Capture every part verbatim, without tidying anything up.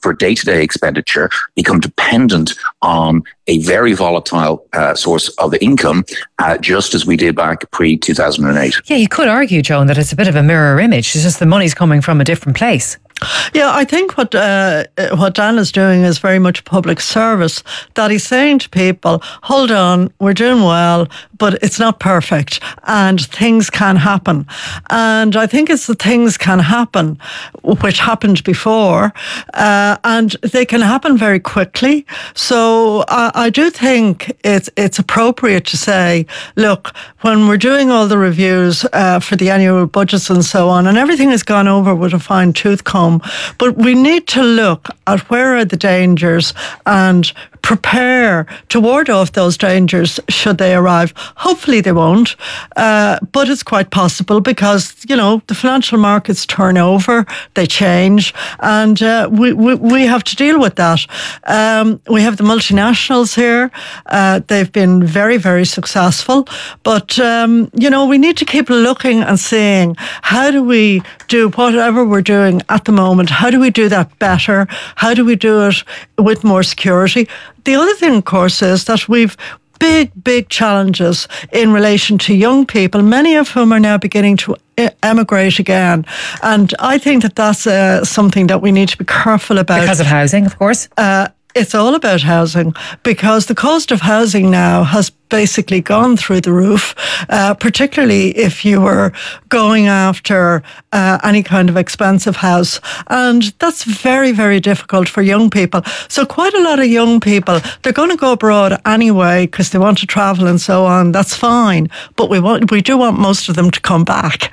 for day-to-day expenditure become dependent on a very volatile uh, source of income, uh, just as we did back pre two thousand eight. Yeah, you could argue, Joan, that it's a bit of a mirror image. It's just the money's coming from a different place. Yeah, I think what uh, what Dan is doing is very much public service, that he's saying to people, hold on, we're doing well, but it's not perfect and things can happen. And I think it's the things can happen, which happened before, uh, and they can happen very quickly. So I, I do think it's, it's appropriate to say, look, when we're doing all the reviews uh, for the annual budgets and so on, and everything has gone over with a fine tooth comb, but we need to look at where are the dangers and prepare to ward off those dangers should they arrive. Hopefully they won't, uh, but it's quite possible because, you know, the financial markets turn over, they change, and uh, we, we, we have to deal with that. Um, we have the multinationals here. Uh, they've been very, very successful, but, um, you know, we need to keep looking and seeing how do we do whatever we're doing at the moment, how do we do that better? How do we do it with more security? The other thing, of course, is that we've big, big challenges in relation to young people, many of whom are now beginning to emigrate again. And I think that that's uh, something that we need to be careful about. Because of housing, of course. Uh, it's all about housing, because the cost of housing now has basically gone through the roof, uh, particularly if you were going after uh, any kind of expensive house. And that's very, very difficult for young people. So quite a lot of young people, they're going to go abroad anyway because they want to travel and so on. That's fine. But we want, we do want most of them to come back.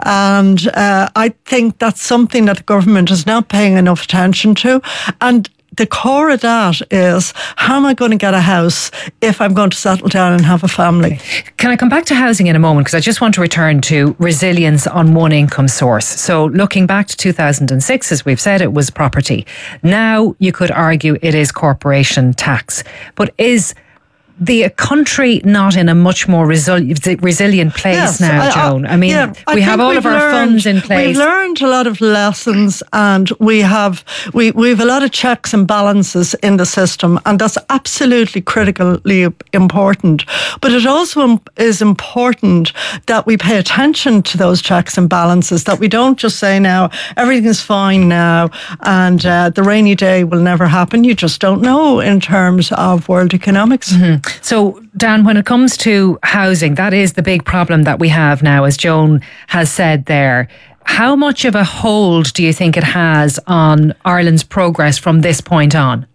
And uh, I think that's something that the government is not paying enough attention to. And the core of that is, how am I going to get a house if I'm going to settle down and have a family? Can I come back to housing in a moment? Because I just want to return to resilience on one income source. So looking back to two thousand six, as we've said, it was property. Now you could argue it is corporation tax. But is the country not in a much more resili- resilient place yes, now, I, Joan? I mean, yeah, I we have all of our learned, funds in place. We've learned a lot of lessons, and we have we we have a lot of checks and balances in the system, and that's absolutely critically important. But it also is important that we pay attention to those checks and balances, that we don't just say now everything is fine now and uh, the rainy day will never happen. You just don't know in terms of world economics. Mm-hmm. So, Dan, when it comes to housing, that is the big problem that we have now, as Joan has said there. How much of a hold do you think it has on Ireland's progress from this point on?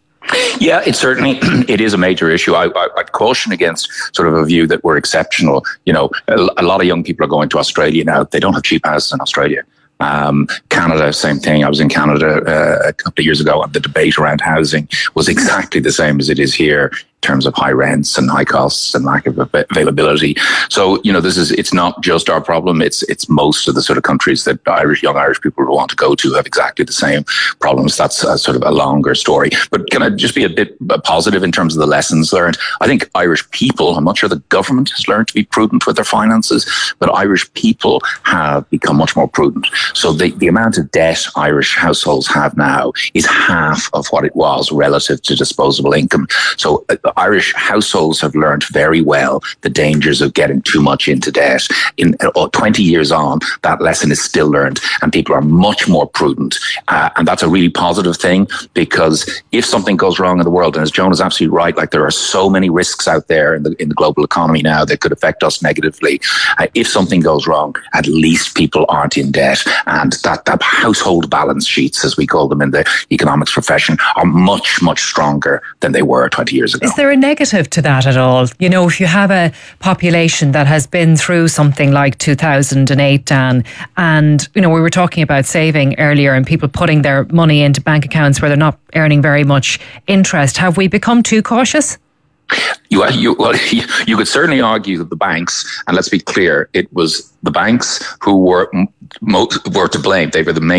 Yeah, it certainly it is a major issue. I, I, I'd caution against sort of a view that we're exceptional. You know, a, a lot of young people are going to Australia now. They don't have cheap houses in Australia. Um, Canada, same thing. I was in Canada uh, a couple of years ago, and the debate around housing was exactly the same as it is here in terms of high rents and high costs and lack of availability. So, you know, this is, it's not just our problem. It's, it's most of the sort of countries that Irish, young Irish people want to go to have exactly the same problems. That's a, sort of a longer story. But can I just be a bit positive in terms of the lessons learned? I think Irish people, I'm not sure the government has learned to be prudent with their finances, but Irish people have become much more prudent. So the, the amount of debt Irish households have now is half of what it was relative to disposable income. So uh, Irish households have learned very well the dangers of getting too much into debt. In uh, twenty years on, that lesson is still learned, and people are much more prudent. Uh, and that's a really positive thing, because if something goes wrong in the world, and as Joan is absolutely right, like there are so many risks out there in the, in the global economy now that could affect us negatively. Uh, if something goes wrong, at least people aren't in debt. And that, that household balance sheets, as we call them in the economics profession, are much, much stronger than they were twenty years ago. Is there a negative to that at all? You know, if you have a population that has been through something like two thousand eight, Dan, and, you know, we were talking about saving earlier and people putting their money into bank accounts where they're not earning very much interest, have we become too cautious? You, you, well, you, you could certainly argue that the banks, and let's be clear, it was the banks who were most, were to blame. They were the main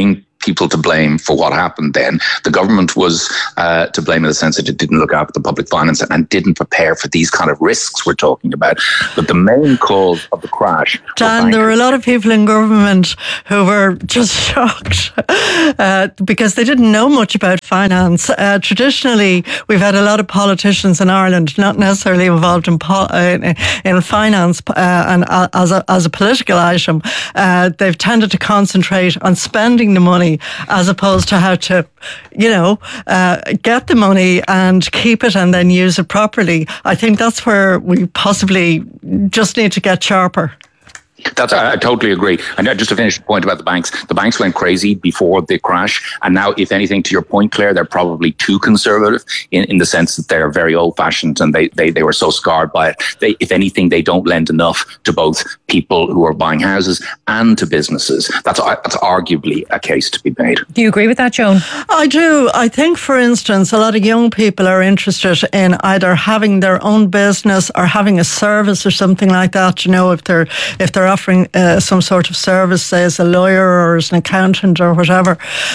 people to blame for what happened then. The government was uh, to blame in the sense that it didn't look after the public finance and didn't prepare for these kind of risks we're talking about. But the main cause of the crash... Dan, there were a lot of people in government who were just shocked uh, because they didn't know much about finance. Uh, traditionally, we've had a lot of politicians in Ireland not necessarily involved in po- uh, in finance uh, and uh, as a, as a political item. Uh, they've tended to concentrate on spending the money as opposed to how to, you know, uh, get the money and keep it and then use it properly. I think that's where we possibly just need to get sharper. That's, I, I totally agree. And just to finish the point about the banks, the banks went crazy before the crash. And now, if anything, to your point, Claire, they're probably too conservative in, in the sense that they're very old fashioned and they, they, they were so scarred by it. They, if anything, they don't lend enough to both people who are buying houses and to businesses. That's, that's arguably a case to be made. Do you agree with that, Joan? I do. I think, for instance, a lot of young people are interested in either having their own business or having a service or something like that. You know, if they're, if they're offering uh, some sort of service, say as a lawyer or as an accountant or whatever.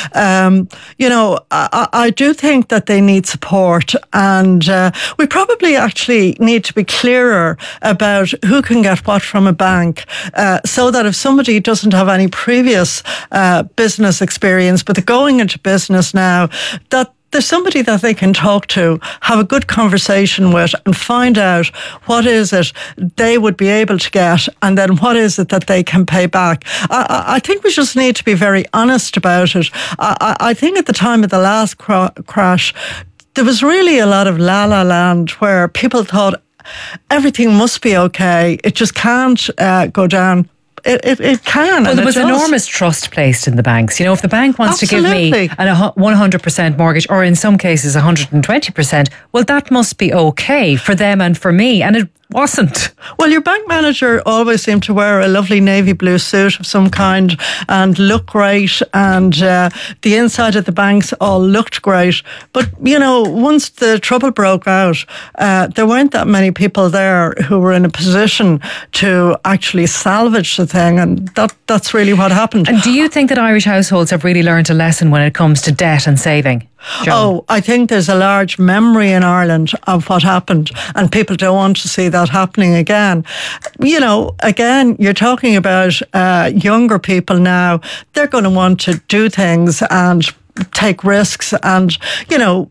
Um, you know, I, I do think that they need support, and uh, we probably actually need to be clearer about who can get what from a bank, uh, so that if somebody doesn't have any previous uh, business experience, but they're going into business now, that there's somebody that they can talk to, have a good conversation with, and find out what is it they would be able to get, and then what is it that they can pay back. I, I think we just need to be very honest about it. I, I think at the time of the last cra- crash, there was really a lot of la-la land where people thought everything must be okay. It just can't uh, go down. It, it, it can. Well, there was does. enormous trust placed in the banks. You know, if the bank wants Absolutely. to give me a one hundred percent mortgage, or in some cases one hundred twenty percent, well, that must be okay for them and for me. And it wasn't. Well, your bank manager always seemed to wear a lovely navy blue suit of some kind and look great, and uh, the inside of the banks all looked great. But, you know, once the trouble broke out, uh, there weren't that many people there who were in a position to actually salvage the thing, and that that's really what happened. And do you think that Irish households have really learned a lesson when it comes to debt and saving? Joan? Oh, I think there's a large memory in Ireland of what happened, and people don't want to see that happening again. You know, again, you're talking about uh, younger people now. They're going to want to do things and take risks, and you know,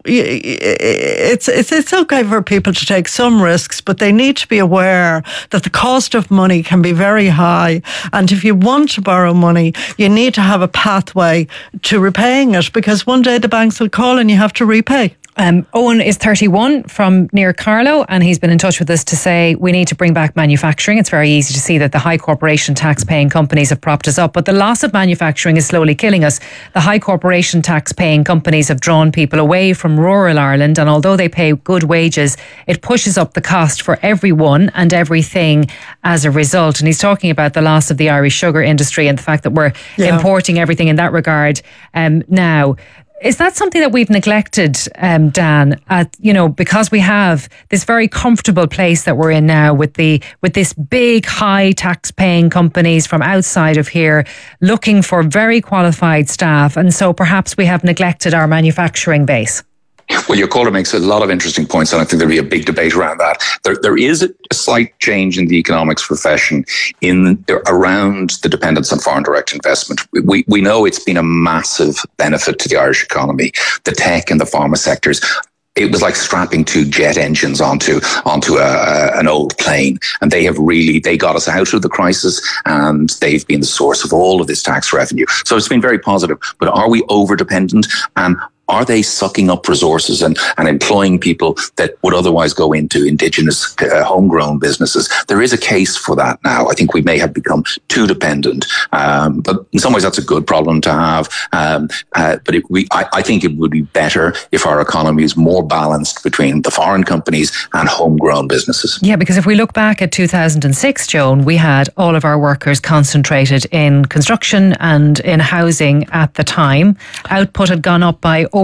it's it's it's okay for people to take some risks, but they need to be aware that the cost of money can be very high, and if you want to borrow money, you need to have a pathway to repaying it, because one day the banks will call and you have to repay. Um, Owen is thirty-one from near Carlow, and he's been in touch with us to say we need to bring back manufacturing. It's very easy to see that the high corporation tax paying companies have propped us up, but the loss of manufacturing is slowly killing us. The high corporation tax paying companies have drawn people away from rural Ireland, and although they pay good wages, it pushes up the cost for everyone and everything as a result. And he's talking about the loss of the Irish sugar industry and the fact that we're yeah. importing everything in that regard um, now. Is that something that we've neglected, um, Dan, at, you know, because we have this very comfortable place that we're in now with the with this big high tax paying companies from outside of here looking for very qualified staff, and so perhaps we have neglected our manufacturing base? Well, your caller makes a lot of interesting points, and I think there'll be a big debate around that. There, there is a, a slight change in the economics profession in around the dependence on foreign direct investment. We we know it's been a massive benefit to the Irish economy, the tech and the pharma sectors. It was like strapping two jet engines onto onto a, a, an old plane, and they have really they got us out of the crisis, and they've been the source of all of this tax revenue. So it's been very positive. But are we over dependent? And are they sucking up resources and, and employing people that would otherwise go into indigenous uh, homegrown businesses? There is a case for that now. I think we may have become too dependent, um, but in some ways that's a good problem to have. Um, uh, but it, we, I, I think it would be better if our economy is more balanced between the foreign companies and homegrown businesses. Yeah, because if we look back at two thousand six, Joan, we had all of our workers concentrated in construction and in housing at the time. Output had gone up by over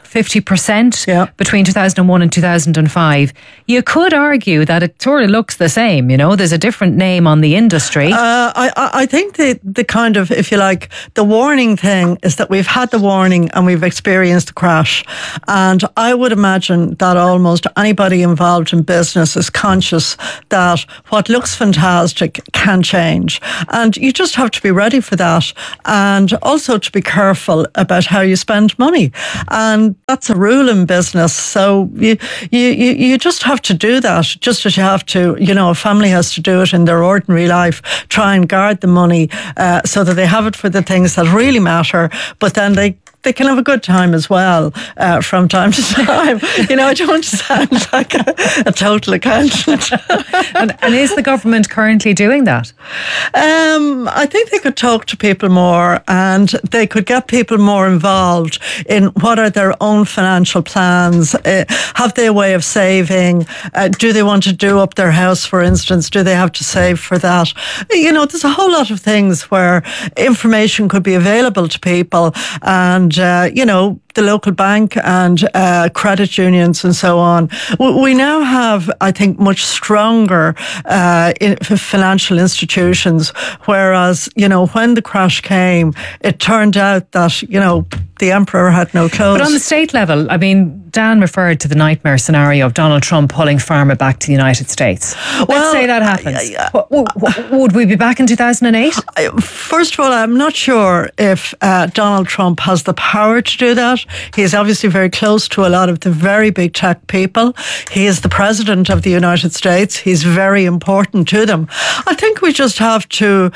fifty percent Yeah. between two thousand one and two thousand five. You could argue that it sort of looks the same, you know, there's a different name on the industry. Uh, I, I I think the, the kind of, if you like, the warning thing is that we've had the warning and we've experienced the crash. And I would imagine that almost anybody involved in business is conscious that what looks fantastic can change. And you just have to be ready for that. And also to be careful about how you spend money. And that's a rule in business. So you, you, you, you just have to do that, just as you have to, you know, a family has to do it in their ordinary life, try and guard the money uh, so that they have it for the things that really matter, but then they they can have a good time as well uh, from time to time. You know, I don't want to sound like a, a total accountant. and, and is the government currently doing that? Um, I think they could talk to people more and they could get people more involved in what are their own financial plans. Uh, have they a way of saving? Uh, do they want to do up their house, for instance? Do they have to save for that? You know, there's a whole lot of things where information could be available to people and Uh, you know, the local bank and uh, credit unions and so on. We now have, I think, much stronger uh, in financial institutions, whereas, you know, when the crash came, it turned out that, you know, the emperor had no clothes. But on the state level, I mean, Dan referred to the nightmare scenario of Donald Trump pulling pharma back to the United States. Let's Well, say that happens. I- I- W- w- would we be back in two thousand eight? First of all, I'm not sure if uh, Donald Trump has the power to do that. He's obviously very close to a lot of the very big tech people. He is the president of the United States. He's very important to them. I think we just have to,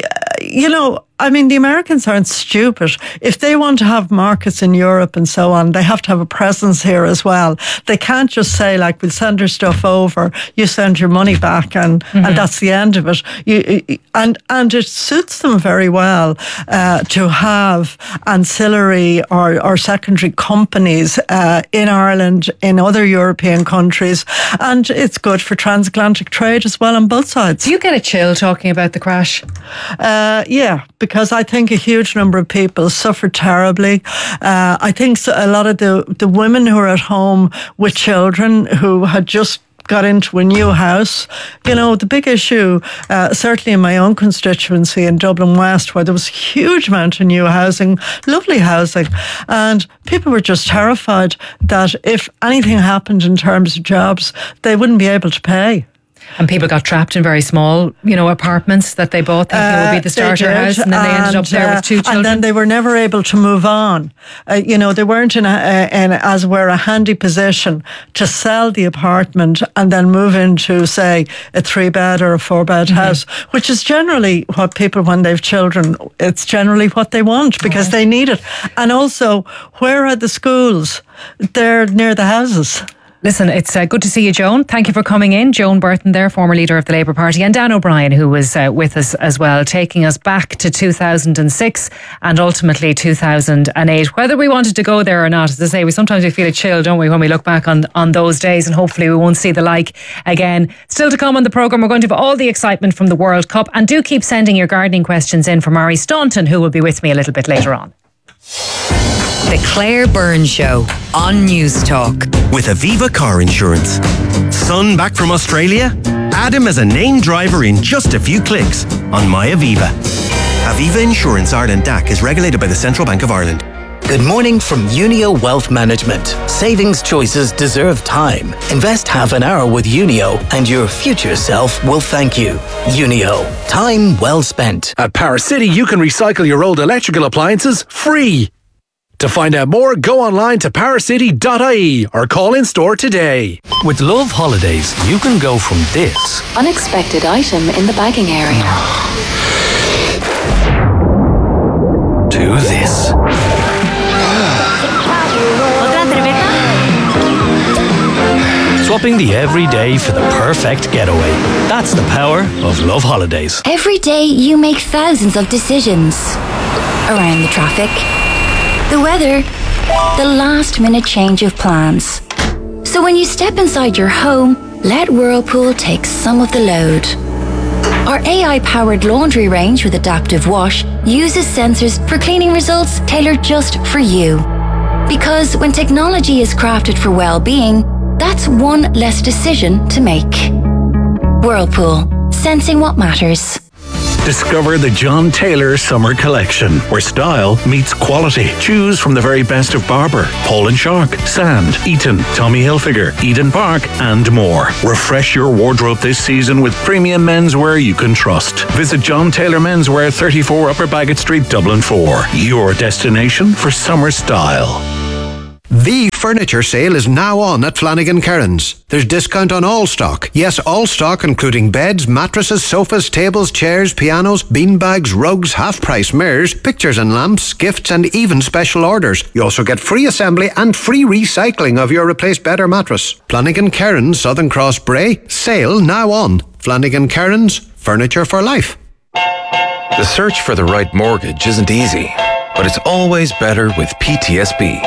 you know, I mean, the Americans aren't stupid. If they want to have markets in Europe and so on, they have to have a presence here as well. They can't just say, like, we'll send our stuff over, you send your money back, and, mm-hmm. and that's the end of it. You, and, and it suits them very well uh, to have ancillary or, or secondary companies uh, in Ireland, in other European countries, and it's good for transatlantic trade as well on both sides. Do you get a chill talking about the crash? Uh, yeah, because I think a huge number of people suffered terribly. Uh, I think a lot of the, the women who are at home with children who had just got into a new house. You know, the big issue, uh, certainly in my own constituency in Dublin West, where there was a huge amount of new housing, lovely housing, and people were just terrified that if anything happened in terms of jobs, they wouldn't be able to pay. And people got trapped in very small, you know, apartments that they bought thinking uh, it would be the starter house, and then they ended up there uh, with two children. And then they were never able to move on. Uh, you know, they weren't in, a, in as were a handy position to sell the apartment and then move into, say, a three-bed or a four-bed mm-hmm. house, which is generally what people, when they've children, it's generally what they want because okay. they need it. And also, where are the schools? They're near the houses. Listen, it's uh, good to see you, Joan. Thank you for coming in. Joan Burton there, former leader of the Labour Party, and Dan O'Brien, who was uh, with us as well, taking us back to two thousand six and ultimately two thousand eight. Whether we wanted to go there or not, as I say, we sometimes we feel a chill, don't we, when we look back on, on those days, and hopefully we won't see the like again. Still to come on the programme, we're going to have all the excitement from the World Cup, and do keep sending your gardening questions in for Mary Staunton, who will be with me a little bit later on. The Claire Byrne Show on News Talk. With Aviva Car Insurance. Son back from Australia? Add him as a named driver in just a few clicks on MyAviva. Aviva Insurance Ireland D A C is regulated by the Central Bank of Ireland. Good morning from Unio Wealth Management. Savings choices deserve time. Invest half an hour with Unio and your future self will thank you. Unio. Time well spent. At Power City, you can recycle your old electrical appliances free. To find out more, go online to power city dot I E or call in store today. With Love Holidays, you can go from this unexpected item in the bagging area to this swapping the everyday for the perfect getaway. That's the power of Love Holidays. Every day you make thousands of decisions around the traffic, the weather, the last minute change of plans. So when you step inside your home, let Whirlpool take some of the load. Our A I-powered laundry range with adaptive wash uses sensors for cleaning results tailored just for you. Because when technology is crafted for well-being, that's one less decision to make. Whirlpool, sensing what matters. Discover the John Taylor Summer Collection, where style meets quality. Choose from the very best of Barber, Paul and Shark, Sand, Eton, Tommy Hilfiger, Eden Park, and more. Refresh your wardrobe this season with premium menswear you can trust. Visit John Taylor Menswear, thirty-four Upper Bagot Street, Dublin four. Your destination for summer style. The furniture sale is now on at Flanagan Kerins. There's discount on all stock. Yes, all stock including beds, mattresses, sofas, tables, chairs, pianos, beanbags, rugs, half-price mirrors, pictures and lamps, gifts and even special orders. You also get free assembly and free recycling of your replaced bed or mattress. Flanagan Kerins, Southern Cross Bray. Sale now on. Flanagan Kerins, furniture for life. The search for the right mortgage isn't easy, but it's always better with P T S B.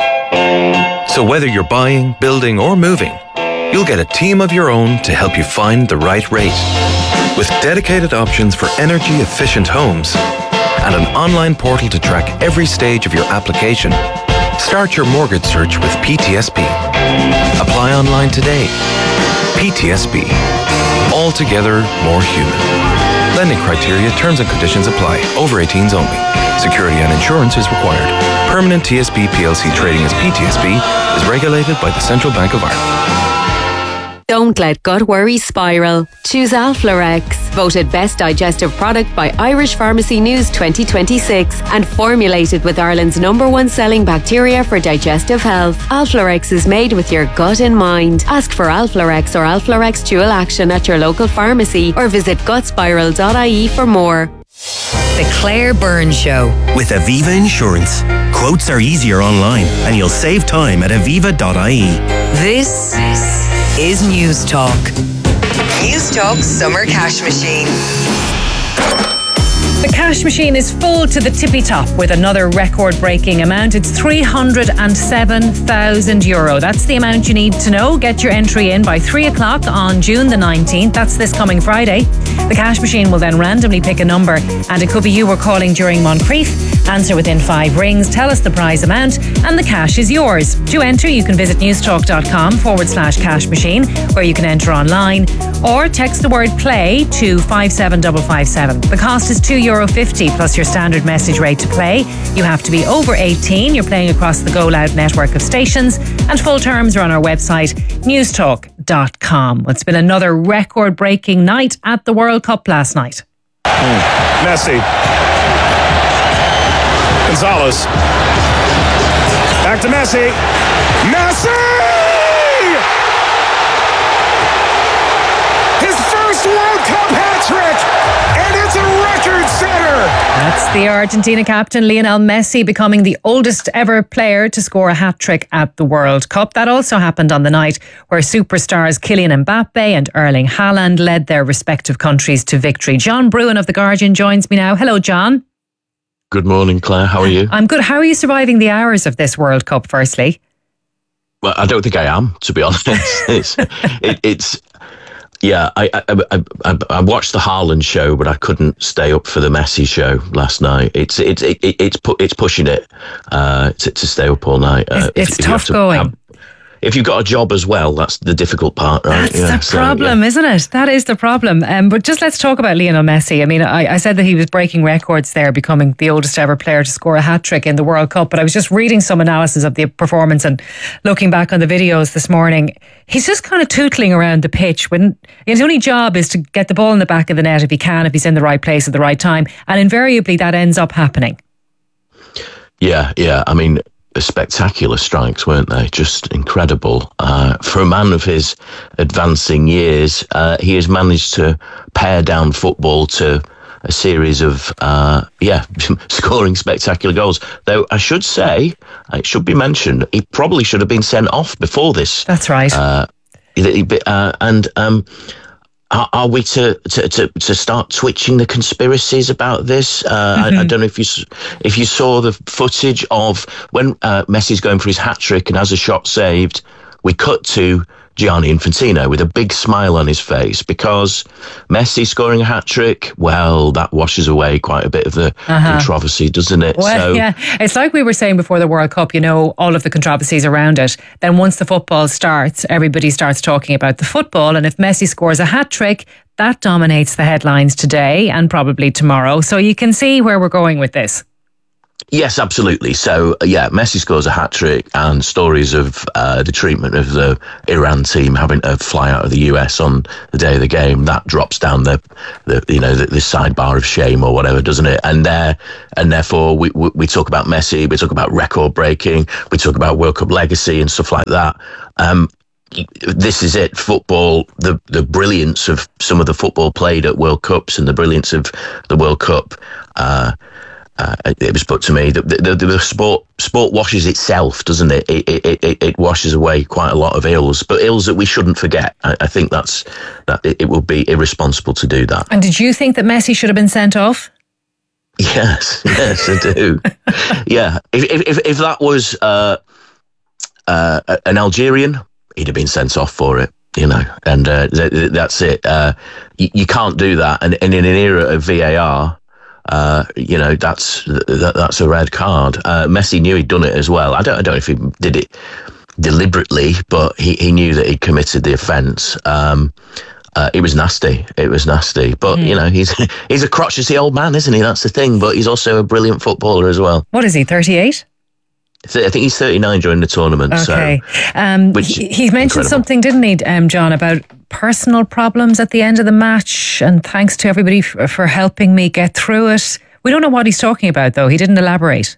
So whether you're buying, building or moving, you'll get a team of your own to help you find the right rate. With dedicated options for energy-efficient homes and an online portal to track every stage of your application, start your mortgage search with P T S B. Apply online today. P T S B. Altogether more human. Lending criteria, terms and conditions apply. Over eighteens only. Security and insurance is required. Permanent T S B P L C trading as P T S B is regulated by the Central Bank of Ireland. Don't let gut worry spiral. Choose Alflorex, voted best digestive product by Irish Pharmacy News twenty twenty-six and formulated with Ireland's number one selling bacteria for digestive health. Alflorex is made with your gut in mind. Ask for Alflorex or Alflorex Dual Action at your local pharmacy or visit gut spiral dot I E for more. The Claire Byrne Show. With Aviva Insurance. Quotes are easier online and you'll save time at aviva dot I E. This is News Talk. News Talk Summer Cash Machine. The cash machine is full to the tippy top with another record-breaking amount. It's three hundred seven thousand euro. That's the amount you need to know. Get your entry in by three o'clock on June the nineteenth. That's this coming Friday. The cash machine will then randomly pick a number, and it could be you were calling during Moncrief. Answer within five rings, tell us the prize amount, and the cash is yours. To enter, you can visit newstalk.com forward slash cash machine, where you can enter online, or text the word play to five seven five five seven. The cost is two euro fifty plus your standard message rate to play. You have to be over eighteen. You're playing across the Go Loud network of stations, and full terms are on our website, newstalk dot com. It's been another record-breaking night at the World Cup last night. Mm. Messi. Gonzalez. Back to Messi. Messi! His first World Cup hat-trick! And it's a record setter! That's the Argentina captain Lionel Messi becoming the oldest ever player to score a hat-trick at the World Cup. That also happened on the night where superstars Kylian Mbappe and Erling Haaland led their respective countries to victory. John Bruin of The Guardian joins me now. Hello, John. Good morning, Claire. How are you? I'm good. How are you surviving the hours of this World Cup, firstly? Well, I don't think I am, to be honest. it's, it, it's yeah, I, I I I watched the Haaland show, but I couldn't stay up for the Messi show last night. It's it's it, it, it's pu- it's pushing it uh, to, to stay up all night. Uh, it's if, it's tough if to, going. have, if you've got a job as well, that's the difficult part, right? That's yeah, the so, problem, yeah. isn't it? That is the problem. Um, but just let's talk about Lionel Messi. I mean, I, I said that he was breaking records there, becoming the oldest ever player to score a hat-trick in the World Cup. But I was just reading some analysis of the performance and looking back on the videos this morning. He's just kind of tootling around the pitch when his only job is to get the ball in the back of the net if he can, if he's in the right place at the right time. And invariably that ends up happening. Yeah, yeah. I mean, spectacular strikes, weren't they? Just incredible. Uh, for a man of his advancing years, uh, he has managed to pare down football to a series of, uh, yeah, scoring spectacular goals. Though I should say, it should be mentioned, he probably should have been sent off before this. That's right. Uh, uh, and um, are, are we to, to, to, to start twitching the conspiracies about this? Uh, mm-hmm. I, I don't know if you if you saw the footage of when uh, Messi's going for his hat trick and has a shot saved. We cut to Gianni Infantino with a big smile on his face, because Messi scoring a hat-trick, well, that washes away quite a bit of the uh-huh. controversy, doesn't it? Well, so, yeah, it's like we were saying before the World Cup, you know, all of the controversies around it. Then once the football starts, everybody starts talking about the football, and if Messi scores a hat-trick, that dominates the headlines today and probably tomorrow. So you can see where we're going with this. Yes, absolutely. So, yeah, Messi scores a hat-trick, and stories of uh, the treatment of the Iran team having to fly out of the U S on the day of the game, that drops down the, the you know, the, the sidebar of shame or whatever, doesn't it? And there, and therefore, we, we we talk about Messi, we talk about record breaking, we talk about World Cup legacy and stuff like that. Um, this is it. Football, the the brilliance of some of the football played at World Cups and the brilliance of the World Cup. Uh, Uh, it was put to me that the, the, the sport sport washes itself, doesn't it? It, it? it it washes away quite a lot of ills, but ills that we shouldn't forget. I, I think that's that it, it would be irresponsible to do that. And did you think that Messi should have been sent off? Yes, yes, I do. Yeah, if if if that was uh, uh, an Algerian, he'd have been sent off for it. You know, and uh, th- that's it. Uh, you, you can't do that, and, and in an era of V A R. Uh, you know, that's that, that's a red card. Uh, Messi knew he'd done it as well. I don't, I don't know if he did it deliberately, but he, he knew that he'd committed the offence. Um, uh, it was nasty. It was nasty. But mm. you know, he's he's a crotchety old man, isn't he? That's the thing. But he's also a brilliant footballer as well. What is he? thirty-eight. I think he's thirty-nine during the tournament. Okay. So, um, he, he mentioned incredible. something, didn't he, um, John, about personal problems at the end of the match, and thanks to everybody f- for helping me get through it. We don't know what he's talking about, though. He didn't elaborate.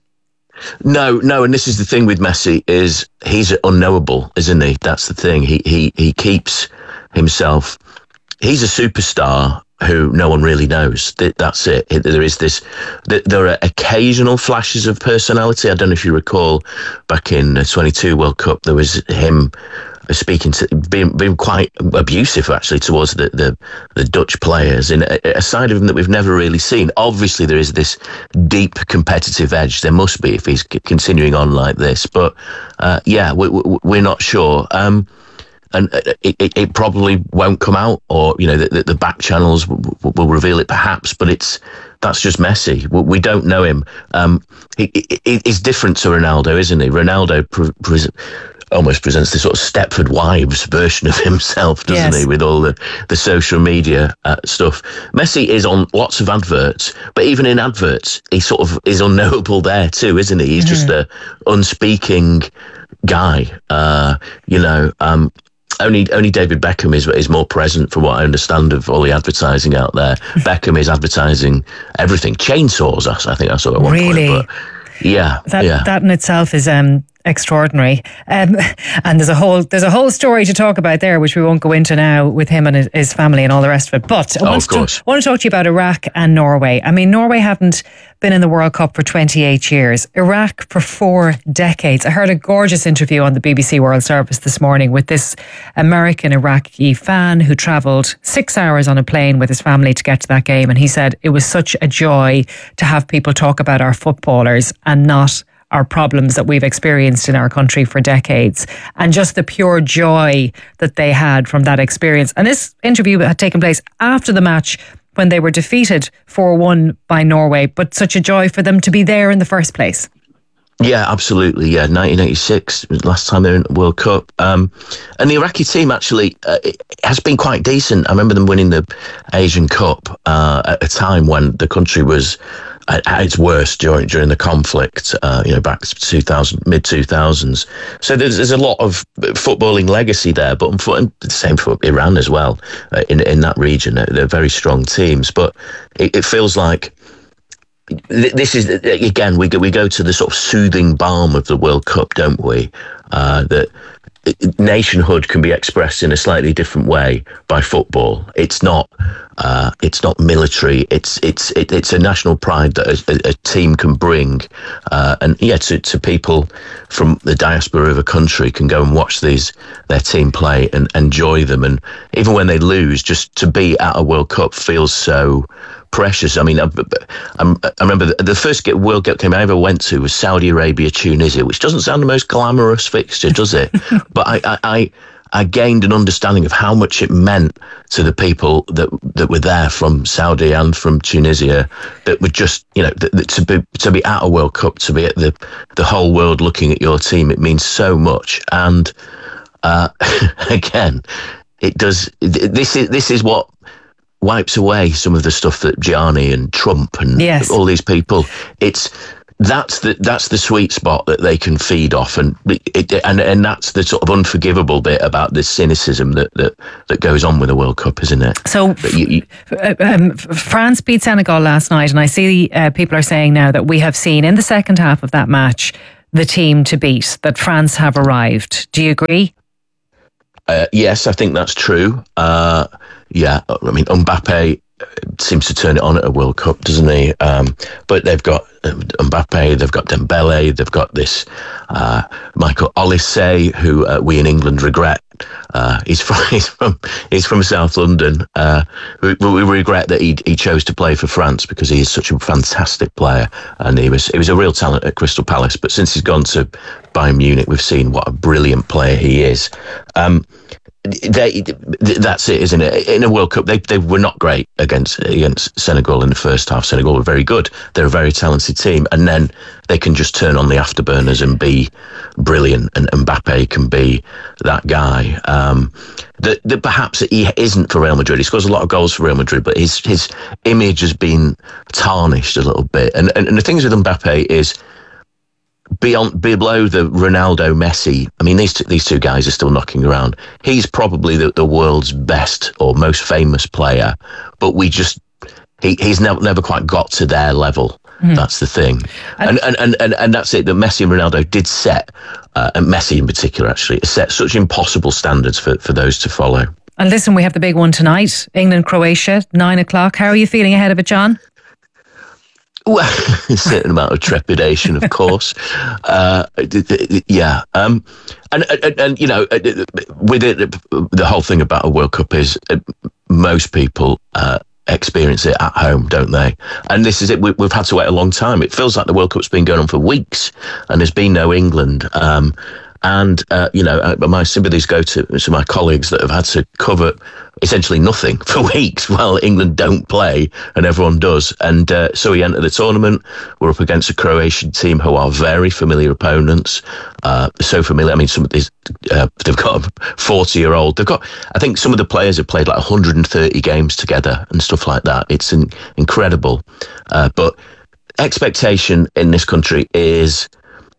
No, no, and this is the thing with Messi, is he's unknowable, isn't he? That's the thing. He he he keeps himself. He's a superstar who no one really knows. That's it. There is this, there are occasional flashes of personality. I don't know if you recall back in the twenty-two World Cup, there was him speaking to, being, being quite abusive actually towards the, the, the Dutch players, in a, a side of him that we've never really seen. Obviously there is this deep competitive edge. There must be if he's continuing on like this. But uh, yeah, we, we, we're not sure. Um, And it, it, it probably won't come out, or you know, the, the back channels will, will reveal it perhaps. But it's that's just Messi. We don't know him. Um, he, he, he's different to Ronaldo, isn't he? Ronaldo pre- pre- almost presents this sort of Stepford Wives version of himself, doesn't yes. he? With all the the social media uh, stuff. Messi is on lots of adverts, but even in adverts, he sort of is unknowable there too, isn't he? He's mm-hmm. just a unspeaking guy. Uh, you know. Um, Only only David Beckham is is more present, from what I understand of all the advertising out there. Beckham is advertising everything, chainsaws. I think I saw at one really? point. But yeah, that yeah. that in itself is um, extraordinary. Um, and there's a whole there's a whole story to talk about there, which we won't go into now, with him and his, his family and all the rest of it. But I oh, want, of course. To, I want to talk to you about Iraq and Norway. I mean, Norway hadn't been in the World Cup for twenty-eight years. Iraq for four decades. I heard a gorgeous interview on the B B C World Service this morning with this American Iraqi fan who travelled six hours on a plane with his family to get to that game. And he said it was such a joy to have people talk about our footballers and not our problems that we've experienced in our country for decades, and just the pure joy that they had from that experience. And this interview had taken place after the match when they were defeated four one by Norway, but such a joy for them to be there in the first place. Yeah, absolutely. Yeah, nineteen eighty-six was the last time they were in the World Cup. Um, and the Iraqi team actually uh, has been quite decent. I remember them winning the Asian Cup uh, at a time when the country was at, at its worst during during the conflict. Uh, you know, back to two thousand, mid two thousands. So there's there's a lot of footballing legacy there, but the same for Iran as well. Uh, in in that region, they're, they're very strong teams. But it, it feels like. This is, again, we go, we go to the sort of soothing balm of the World Cup, don't we? Uh, that nationhood can be expressed in a slightly different way by football. It's not, uh, it's not military. It's it's it, it's a national pride that a, a team can bring, uh, and yeah, to, to people from the diaspora of a country can go and watch these their team play and enjoy them. And even when they lose, just to be at a World Cup feels so precious. I mean, I, I, I remember the, the first World Cup game I ever went to was Saudi Arabia, Tunisia, which doesn't sound the most glamorous fixture, does it? But I, I, I, I gained an understanding of how much it meant to the people that that were there from Saudi and from Tunisia, that were just, you know, that, that to be to be at a World Cup, to be at the the whole world looking at your team, it means so much. And uh, again, it does. This is this is what wipes away some of the stuff that Gianni and Trump and yes. all these people. It's that's the that's the sweet spot that they can feed off, and it, and and that's the sort of unforgivable bit about this cynicism that that, that goes on with the World Cup, isn't it? So you, you, um, France beat Senegal last night, and I see uh, people are saying now that we have seen in the second half of that match the team to beat, that France have arrived. Do you agree? Uh, yes, I think that's true. Uh, yeah, I mean, Mbappe seems to turn it on at a World Cup, doesn't he? Um, but they've got um, Mbappe, they've got Dembele, they've got this uh, Michael Olise, who uh, we in England regret. Uh, he's from he's from he's from South London. Uh, we, we regret that he he chose to play for France because he is such a fantastic player, and he was he was a real talent at Crystal Palace. But since he's gone to Bayern Munich, we've seen what a brilliant player he is. Um, They, that's it, isn't it? In a World Cup, they they were not great against against Senegal in the first half. Senegal were very good. They're a very talented team, and then they can just turn on the afterburners and be brilliant. And Mbappe can be that guy. Um, that, that perhaps he isn't for Real Madrid. He scores a lot of goals for Real Madrid, but his his image has been tarnished a little bit. And and, and the things with Mbappe is, beyond below the Ronaldo, Messi, I mean, these two, these two guys are still knocking around. He's probably the, the world's best or most famous player, but we just he he's never never quite got to their level. Mm. That's the thing, and and, and and and that's it. That Messi and Ronaldo did set, uh, and Messi in particular actually set such impossible standards for for those to follow. And listen, we have the big one tonight: England, Croatia, nine o'clock. How are you feeling ahead of it, John? Well, a certain amount of trepidation, of course. Uh, yeah. Um, and, and, and, you know, with it, the whole thing about a World Cup is uh, most people uh, experience it at home, don't they? And this is it. We, we've had to wait a long time. It feels like the World Cup's been going on for weeks and there's been no England. Um, and, uh, you know, uh, my sympathies go to, to my colleagues that have had to cover essentially nothing for weeks while England don't play and everyone does. And uh, so we enter the tournament. We're up against a Croatian team who are very familiar opponents. Uh, so familiar. I mean, some of these, uh, they've got a forty year old. They've got, I think some of the players have played like one hundred thirty games together and stuff like that. It's an, incredible. Uh, but expectation in this country is,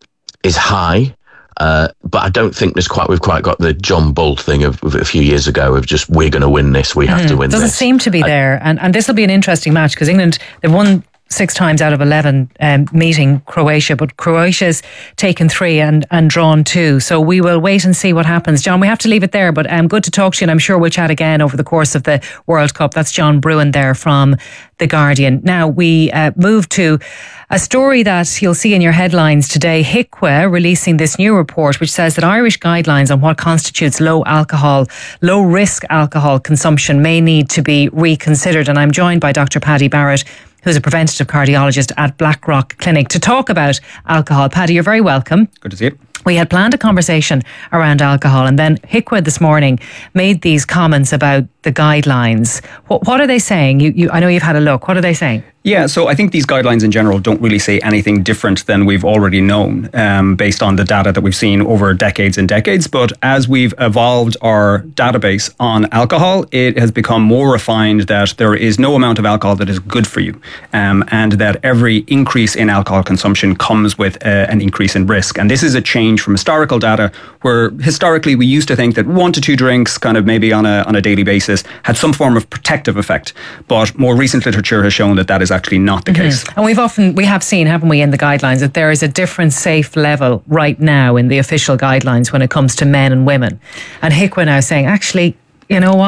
is high. Uh, but I don't think there's quite we've quite got the John Bull thing of, of a few years ago of just we're going to win this, we have mm, to win doesn't this. Doesn't seem to be I, there, and and this will be an interesting match because England, they've won six times out of eleven um, meeting Croatia, but Croatia's taken three and, and drawn two. So we will wait and see what happens. John, we have to leave it there, but um, good to talk to you, and I'm sure we'll chat again over the course of the World Cup. That's John Brewin there from The Guardian. Now we uh, move to a story that you'll see in your headlines today. H I C W A releasing this new report which says that Irish guidelines on what constitutes low alcohol, low risk alcohol consumption may need to be reconsidered. And I'm joined by Doctor Paddy Barrett, who's a preventative cardiologist at Blackrock Clinic, to talk about alcohol. Paddy, you're very welcome. Good to see you. We had planned a conversation around alcohol, and then H I C W A this morning made these comments about the guidelines. What, what are they saying? You, you, I know you've had a look. What are they saying? Yeah, so I think these guidelines in general don't really say anything different than we've already known um, based on the data that we've seen over decades and decades. But as we've evolved our database on alcohol, it has become more refined that there is no amount of alcohol that is good for you, um, and that every increase in alcohol consumption comes with uh, an increase in risk. And this is a change from historical data where historically we used to think that one to two drinks kind of maybe on a on a daily basis had some form of protective effect. But more recent literature has shown that that is actually not the mm-hmm. case. And we've often, we have seen, haven't we, in the guidelines that there is a different safe level right now in the official guidelines when it comes to men and women. And H I C W A now saying, actually, you know what?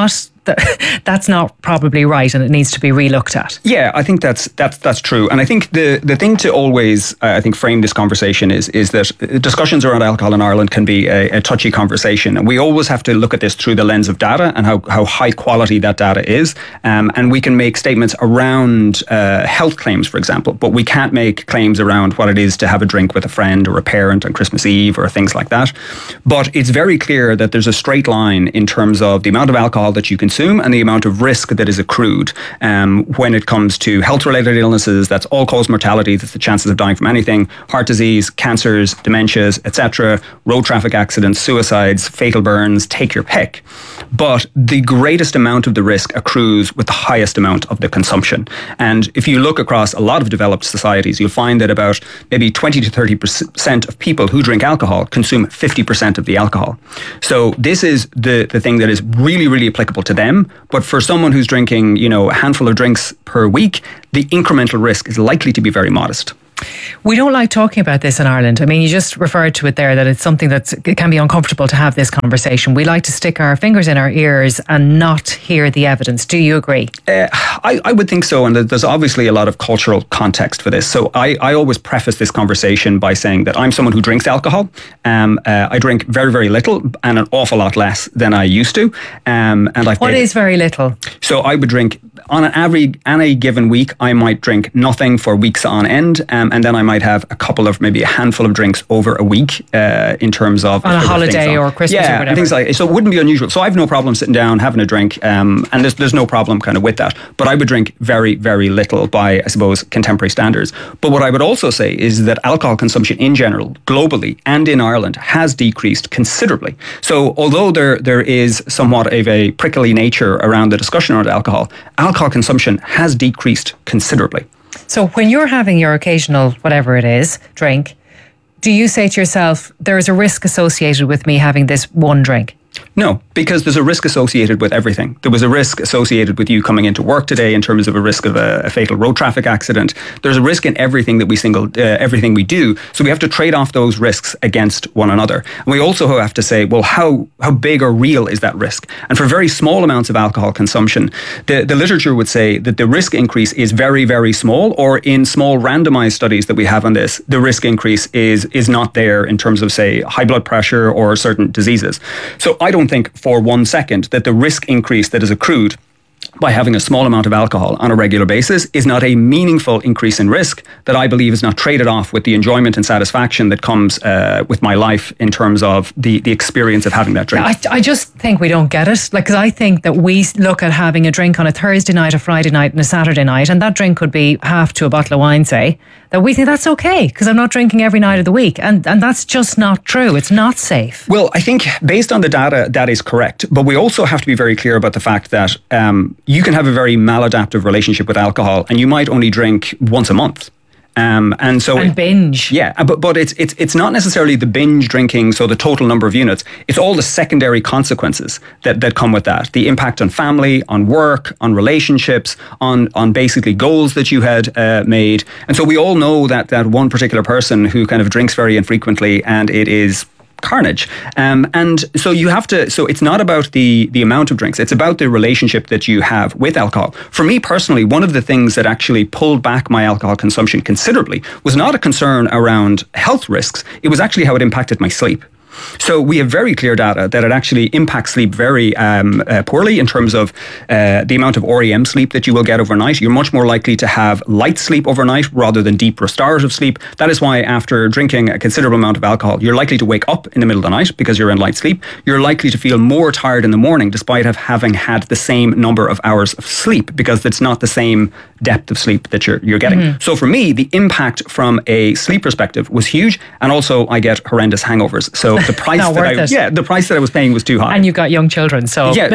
that that's not probably right and it needs to be relooked at. Yeah, I think that's that's that's true. And I think the, the thing to always, uh, I think, frame this conversation is is that discussions around alcohol in Ireland can be a, a touchy conversation. And we always have to look at this through the lens of data and how, how high quality that data is. Um, and we can make statements around uh, health claims, for example, but we can't make claims around what it is to have a drink with a friend or a parent on Christmas Eve or things like that. But it's very clear that there's a straight line in terms of the amount of alcohol that you consume and the amount of risk that is accrued um, when it comes to health-related illnesses. That's all-cause mortality, that's the chances of dying from anything, heart disease, cancers, dementias, et cetera, road traffic accidents, suicides, fatal burns, take your pick. But the greatest amount of the risk accrues with the highest amount of the consumption. And if you look across a lot of developed societies, you'll find that about maybe twenty to thirty percent of people who drink alcohol consume fifty percent of the alcohol. So this is the, the thing that is really, really applicable to them. But for someone who's drinking, you know, a handful of drinks per week, the incremental risk is likely to be very modest. We don't like talking about this in Ireland. I mean, you just referred to it there, that it's something that can be uncomfortable to have this conversation. We like to stick our fingers in our ears and not hear the evidence. Do you agree? Uh, I, I would think so. And there's obviously a lot of cultural context for this. So I, I always preface this conversation by saying that I'm someone who drinks alcohol. Um, uh, I drink very, very little and an awful lot less than I used to. Um, and I've What is very little? So I would drink, on an average, any given week, I might drink nothing for weeks on end. Um, and then I might have a couple of, maybe a handful of drinks over a week uh, in terms of... On a holiday or Christmas yeah, or whatever. And things like, so it wouldn't be unusual. So I have no problem sitting down, having a drink, um, and there's, there's no problem kind of with that. But I would drink very, very little by, I suppose, contemporary standards. But what I would also say is that alcohol consumption in general, globally and in Ireland, has decreased considerably. So although there there is somewhat of a prickly nature around the discussion around alcohol, alcohol consumption has decreased considerably. So when you're having your occasional, whatever it is, drink, do you say to yourself, there is a risk associated with me having this one drink? No, because there's a risk associated with everything. There was a risk associated with you coming into work today in terms of a risk of a, a fatal road traffic accident. There's a risk in everything that we single, uh, everything we do. So we have to trade off those risks against one another. And we also have to say, well, how how big or real is that risk? And for very small amounts of alcohol consumption, the, the literature would say that the risk increase is very, very small, or in small randomized studies that we have on this, the risk increase is is not there in terms of, say, high blood pressure or certain diseases. So I don't think for one second that the risk increase that is accrued by having a small amount of alcohol on a regular basis is not a meaningful increase in risk that I believe is not traded off with the enjoyment and satisfaction that comes uh, with my life in terms of the, the experience of having that drink. I, I just think we don't get it. Like, because I think that we look at having a drink on a Thursday night, a Friday night and a Saturday night, and that drink could be half to a bottle of wine, say, that we think that's okay because I'm not drinking every night of the week. And, and that's just not true. It's not safe. Well, I think based on the data, that is correct. But we also have to be very clear about the fact that um, you can have a very maladaptive relationship with alcohol and you might only drink once a month. Um, and so and binge. Yeah, but but it's it's it's not necessarily the binge drinking, so the total number of units. It's all the secondary consequences that, that come with that. The impact on family, on work, on relationships, on on basically goals that you had uh, made. And so we all know that that one particular person who kind of drinks very infrequently, and it is carnage. Um, and so you have to, so it's not about the, the amount of drinks, it's about the relationship that you have with alcohol. For me personally, one of the things that actually pulled back my alcohol consumption considerably was not a concern around health risks, it was actually how it impacted my sleep. So we have very clear data that it actually impacts sleep very um, uh, poorly in terms of uh, the amount of R E M sleep that you will get overnight. You're much more likely to have light sleep overnight rather than deep restorative sleep. That is why after drinking a considerable amount of alcohol, you're likely to wake up in the middle of the night because you're in light sleep. You're likely to feel more tired in the morning despite of having had the same number of hours of sleep because it's not the same depth of sleep that you're, you're getting. Mm-hmm. So for me, the impact from a sleep perspective was huge, and also I get horrendous hangovers. So the price Not that worth I it. yeah the price that I was paying was too high. And you've got young children, so yeah.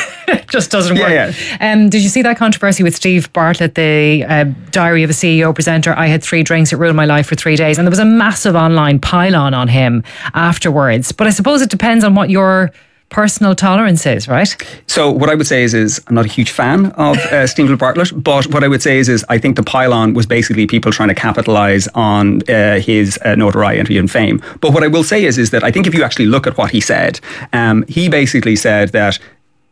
it just doesn't work. Yeah, yeah. Um, did you see that controversy with Steve Bartlett, the uh, Diary of a C E O presenter? I had three drinks, it ruined my life for three days, and there was a massive online pile-on on him afterwards. But I suppose it depends on what your personal tolerance is, right? So what I would say is, is I'm not a huge fan of uh, Stephen Bartlett, but what I would say is, is I think the pile-on was basically people trying to capitalise on uh, his uh, notoriety and fame. But what I will say is, is that I think if you actually look at what he said, um, he basically said that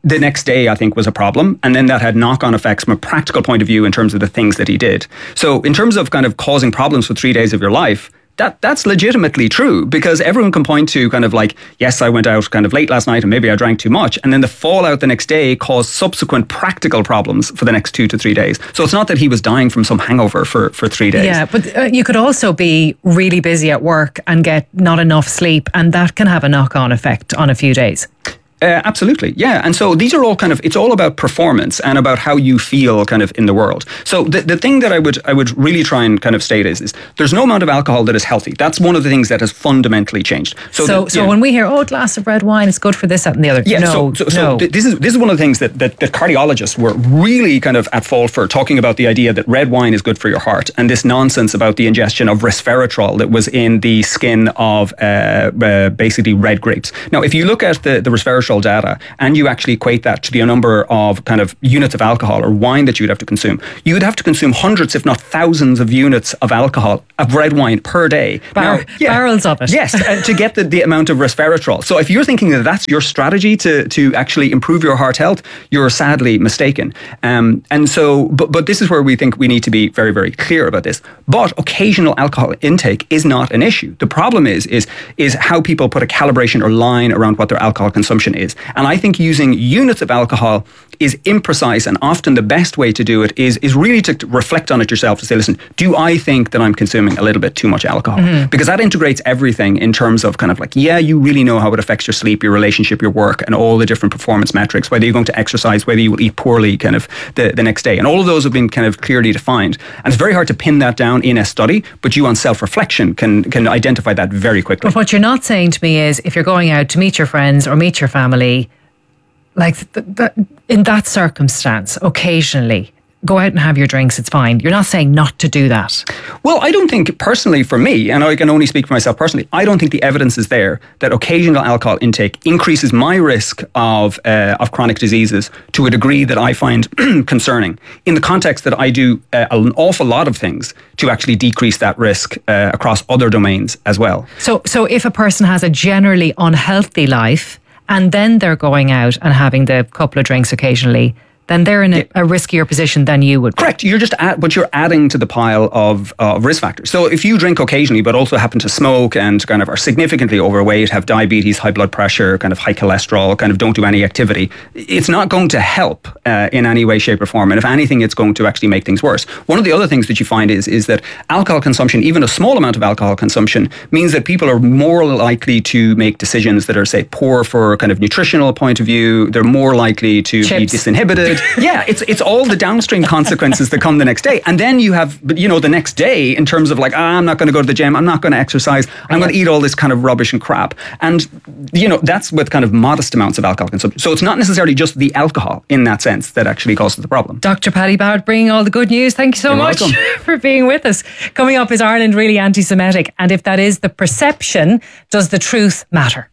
the next day, I think, was a problem. And then that had knock-on effects from a practical point of view in terms of the things that he did. So in terms of kind of causing problems for three days of your life, that that's legitimately true, because everyone can point to kind of like, yes, I went out kind of late last night and maybe I drank too much. And then the fallout the next day caused subsequent practical problems for the next two to three days. So it's not that he was dying from some hangover for, for three days. Yeah, but uh, you could also be really busy at work and get not enough sleep, and that can have a knock-on effect on a few days. Uh, absolutely, yeah. And so these are all kind of, it's all about performance and about how you feel kind of in the world. So the, the thing that I would I would really try and kind of state is, is there's no amount of alcohol that is healthy. That's one of the things that has fundamentally changed. So So, so, the, so yeah. when we hear, oh, a glass of red wine, it's good for this, that and the other. Yeah, no, so, so, so no. th- this is this is one of the things that, that, that cardiologists were really kind of at fault for, talking about the idea that red wine is good for your heart, and this nonsense about the ingestion of resveratrol that was in the skin of uh, uh, basically red grapes. Now, if you look at the, the resveratrol data and you actually equate that to the number of kind of units of alcohol or wine that you would have to consume, you would have to consume hundreds, if not thousands of units of alcohol, of red wine per day. Bar- now, yeah, barrels of it. Yes, uh, to get the, the amount of resveratrol. So if you're thinking that that's your strategy to, to actually improve your heart health, you're sadly mistaken. Um, and so, but, but this is where we think we need to be very, very clear about this. But occasional alcohol intake is not an issue. The problem is, is, is how people put a calibration or line around what their alcohol consumption is. And I think using units of alcohol is imprecise, and often the best way to do it is, is really to reflect on it yourself, to say, listen, do I think that I'm consuming a little bit too much alcohol? Mm-hmm. Because that integrates everything in terms of kind of like, yeah, you really know how it affects your sleep, your relationship, your work, and all the different performance metrics, whether you're going to exercise, whether you will eat poorly kind of the, the next day. And all of those have been kind of clearly defined. And it's very hard to pin that down in a study, but you on self-reflection can, can identify that very quickly. But what you're not saying to me is, if you're going out to meet your friends or meet your family, like th- th- in that circumstance, occasionally, go out and have your drinks, it's fine. You're not saying not to do that. Well, I don't think personally for me, and I can only speak for myself personally, I don't think the evidence is there that occasional alcohol intake increases my risk of uh, of chronic diseases to a degree that I find concerning, in the context that I do uh, an awful lot of things to actually decrease that risk uh, across other domains as well. So, so if a person has a generally unhealthy life and then they're going out and having the couple of drinks occasionally, then they're in a, a riskier position than you would be. Correct. You're just add, but you're adding to the pile of, uh, risk factors. So if you drink occasionally, but also happen to smoke and kind of are significantly overweight, have diabetes, high blood pressure, kind of high cholesterol, kind of don't do any activity, it's not going to help uh, in any way, shape or form. And if anything, it's going to actually make things worse. One of the other things that you find is, is that alcohol consumption, even a small amount of alcohol consumption, means that people are more likely to make decisions that are, say, poor for kind of nutritional point of view. They're more likely to Chips. be disinhibited. Yeah, it's it's all the downstream consequences that come the next day. And then you have, you know, the next day in terms of like, ah, I'm not going to go to the gym, I'm not going to exercise, I'm going to eat all this kind of rubbish and crap. And, you know, that's with kind of modest amounts of alcohol consumption. So it's not necessarily just the alcohol in that sense that actually causes the problem. Doctor Paddy Barrett bringing all the good news. Thank you so You're much welcome. for being with us. Coming up, is Ireland really anti-Semitic? And if that is the perception, does the truth matter?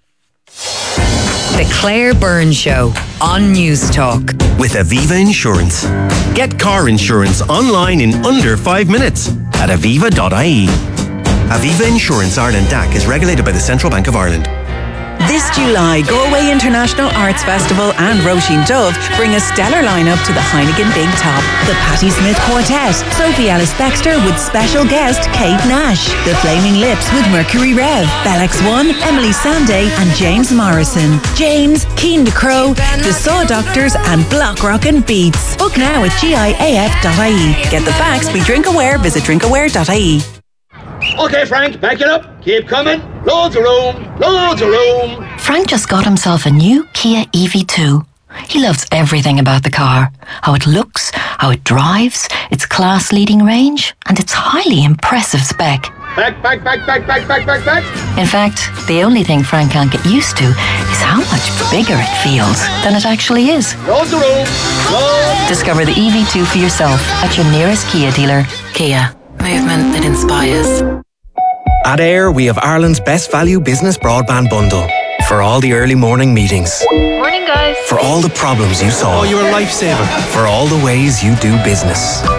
The Claire Byrne Show on News Talk. With Aviva Insurance. Get car insurance online in under five minutes at aviva dot I E. Aviva Insurance Ireland D A C is regulated by the Central Bank of Ireland. This July, Galway International Arts Festival and Roisin Dove bring a stellar lineup to the Heineken Big Top. The Patti Smith Quartet, Sophie Ellis-Bextor with special guest Kate Nash, The Flaming Lips with Mercury Rev, Bell X one, Emily Sandé and James Morrison, James, Keen the Crow, The Saw Doctors and Block Rockin' Beats. Book now at G I A F dot I E. Get the facts, be drink aware, visit drink aware dot I E. Okay, Frank, back it up. Keep coming. Loads of room. Loads of room. Frank just got himself a new Kia E V two. He loves everything about the car. How it looks, how it drives, its class-leading range, and its highly impressive spec. Back, back, back, back, back, back, back, back. In fact, the only thing Frank can't get used to is how much bigger it feels than it actually is. Loads of room. Loads. Discover the E V two for yourself at your nearest Kia dealer. Kia. Movement that inspires. At Air, we have Ireland's best value business broadband bundle. For all the early morning meetings. Morning, guys. For all the problems you solve. Oh, you're a lifesaver. For all the ways you do business.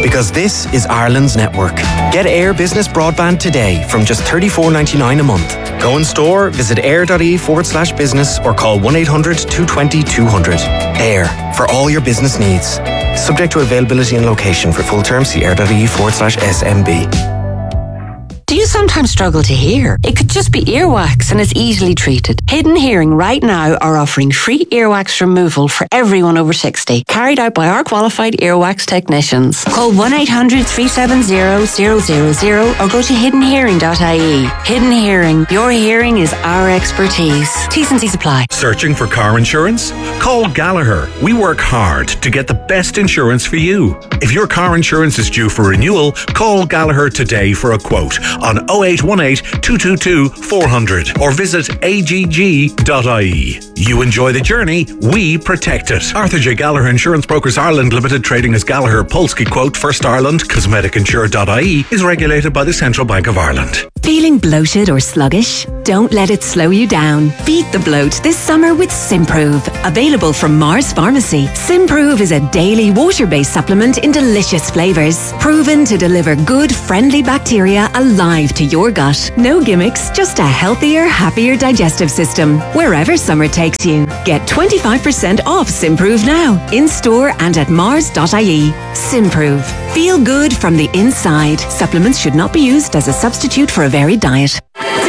Because this is Ireland's network. Get Air Business Broadband today from just thirty-four ninety-nine a month. Go in store, visit air.ie forward slash business or call one eight hundred two twenty two hundred. Air, for all your business needs. Subject to availability and location. For full terms, see air.ie forward slash SMB. Do you sometimes struggle to hear? It could just be earwax and it's easily treated. Hidden Hearing right now are offering free earwax removal for everyone over sixty, carried out by our qualified earwax technicians. Call one eight hundred three seven zero zero zero zero or go to hidden hearing dot I E. Hidden Hearing, your hearing is our expertise. T's and C's apply. Searching for car insurance? Call Gallagher. We work hard to get the best insurance for you. If your car insurance is due for renewal, call Gallagher today for a quote on oh eight one eight two two two four hundred or visit A G G dot I E. You enjoy the journey, we protect it. Arthur J. Gallagher Insurance Brokers Ireland Limited, trading as Gallagher Polski Quote, First Ireland, Cosmetic Insure dot I E, is regulated by the Central Bank of Ireland. Feeling bloated or sluggish? Don't let it slow you down. Beat the bloat this summer with Simprove. Available from Mars Pharmacy. Simprove is a daily water-based supplement in delicious flavours. Proven to deliver good, friendly bacteria alive to your gut. No gimmicks, just a healthier, happier digestive system. Wherever summer takes you. Get twenty-five percent off Simprove now. In store and at mars dot I E. Simprove. Feel good from the inside. Supplements should not be used as a substitute for a varied diet.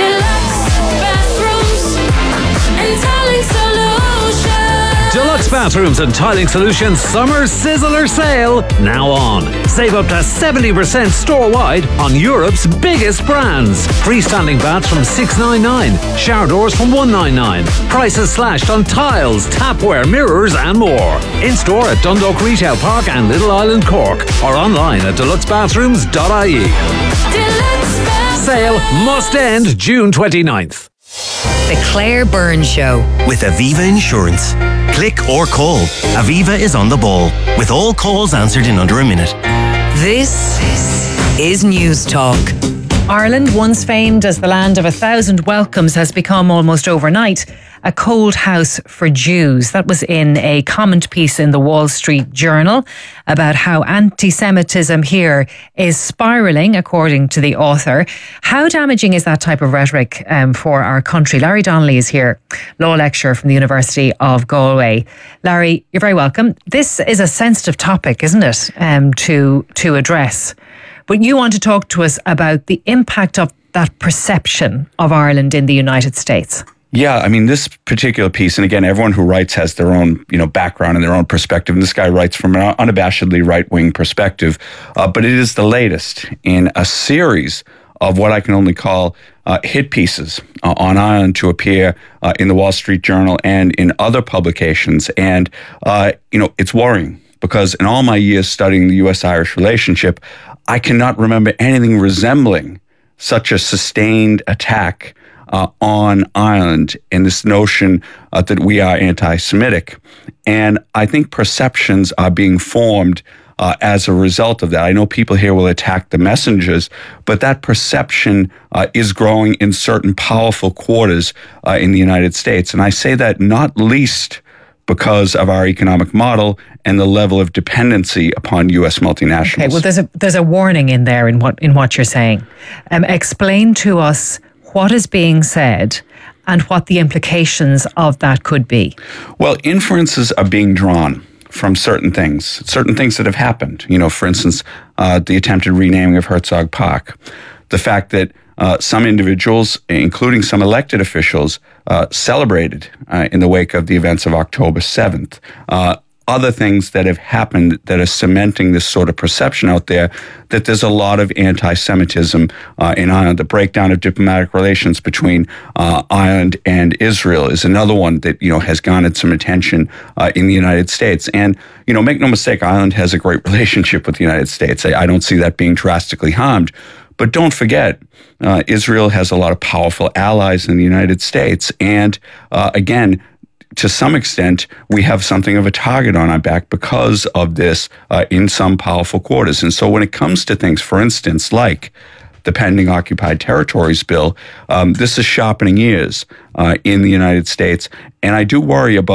Deluxe Bathrooms and Tiling Solutions Summer Sizzler Sale now on. Save up to seventy percent store-wide on Europe's biggest brands. Freestanding baths from six ninety-nine, shower doors from one ninety-nine. Prices slashed on tiles, tapware, mirrors and more. In store at Dundalk Retail Park and Little Island Cork or online at deluxe bathrooms dot I E. Sale must end June twenty-ninth. The Claire Byrne Show with Aviva Insurance. Click or call. Aviva is on the ball, with all calls answered in under a minute. This is News Talk. Ireland, once famed as the land of a thousand welcomes, has become almost overnight a cold house for Jews. That was in a comment piece in the Wall Street Journal about how anti-Semitism here is spiralling, according to the author. How damaging is that type of rhetoric um, for our country? Larry Donnelly is here, law lecturer from the University of Galway. Larry, you're very welcome. This is a sensitive topic, isn't it, um, to to address? But you want to talk to us about the impact of that perception of Ireland in the United States. Yeah, I mean, this particular piece, and again, everyone who writes has their own, you know, background and their own perspective. And this guy writes from an unabashedly right-wing perspective, uh, but it is the latest in a series of what I can only call uh, hit pieces uh, on Ireland to appear uh, in the Wall Street Journal and in other publications. And, uh, you know, it's worrying because in all my years studying the U S Irish relationship, I cannot remember anything resembling such a sustained attack Uh, on Ireland and this notion uh, that we are anti-Semitic. And I think perceptions are being formed uh, as a result of that. I know people here will attack the messengers, but that perception uh, is growing in certain powerful quarters uh, in the United States. And I say that not least because of our economic model and the level of dependency upon U S multinationals. Okay, well, there's a there's a warning in there in what in what you're saying. Um, explain to us what is being said and what the implications of that could be. Well, inferences are being drawn from certain things, certain things that have happened. You know, for instance, uh, the attempted renaming of Herzog Park, the fact that uh, some individuals, including some elected officials, uh, celebrated uh, in the wake of the events of October seventh. Uh, other things that have happened that are cementing this sort of perception out there that there's a lot of anti-Semitism uh, in Ireland. The breakdown of diplomatic relations between uh, Ireland and Israel is another one that, you know, has garnered some attention uh, in the United States. And, you know, make no mistake, Ireland has a great relationship with the United States. I, I don't see that being drastically harmed. But don't forget, uh, Israel has a lot of powerful allies in the United States. And uh, again, to some extent, we have something of a target on our back because of this uh, in some powerful quarters. And so when it comes to things, for instance, like the pending Occupied Territories Bill, um, this is sharpening ears uh, in the United States. And I do worry about